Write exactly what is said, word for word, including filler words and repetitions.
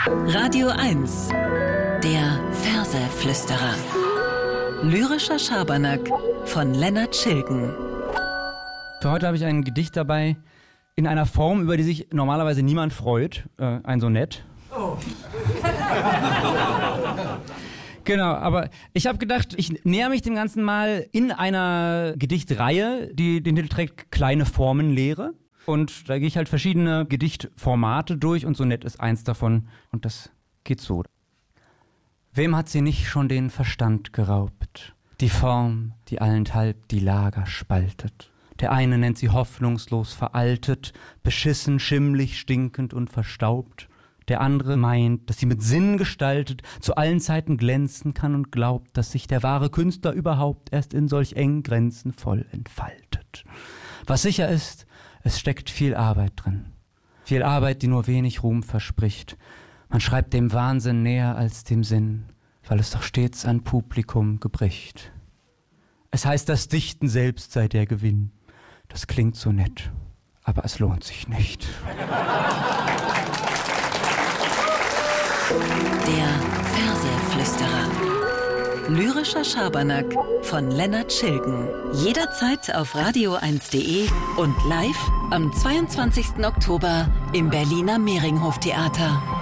Radio eins, der Verseflüsterer. Lyrischer Schabernack von Lennart Schilgen. Für heute habe ich ein Gedicht dabei, in einer Form, über die sich normalerweise niemand freut. Äh, ein Sonett. Oh. Genau, aber ich habe gedacht, ich näher mich dem Ganzen mal in einer Gedichtreihe, die den Titel trägt Kleine Formenlehre. Und da gehe ich halt verschiedene Gedichtformate durch und Sonett ist eins davon. Und das geht so. Wem hat sie nicht schon den Verstand geraubt? Die Form, die allenthalb die Lager spaltet. Der eine nennt sie hoffnungslos veraltet, beschissen, schimmlig, stinkend und verstaubt. Der andere meint, dass sie mit Sinn gestaltet, zu allen Zeiten glänzen kann und glaubt, dass sich der wahre Künstler überhaupt erst in solch engen Grenzen voll entfaltet. Was sicher ist, es steckt viel Arbeit drin. Viel Arbeit, die nur wenig Ruhm verspricht. Man schreibt dem Wahnsinn näher als dem Sinn, weil es doch stets an Publikum gebricht. Es heißt, das Dichten selbst sei der Gewinn. Das klingt so nett, aber es lohnt sich nicht. Der Verseflüsterer. Lyrischer Schabernack von Lennart Schilgen. Jederzeit auf radio eins punkt de und live am zweiundzwanzigsten Oktober im Berliner Mehringhof Theater.